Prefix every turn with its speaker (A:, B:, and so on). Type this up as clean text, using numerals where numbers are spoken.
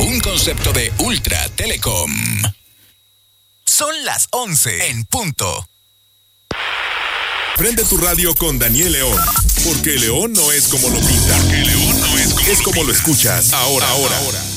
A: Un concepto de Ultra Telecom. Son las 11 en punto.
B: Prende tu radio con Daniel León, porque León no es como lo pinta. Es como lo escuchas ahora.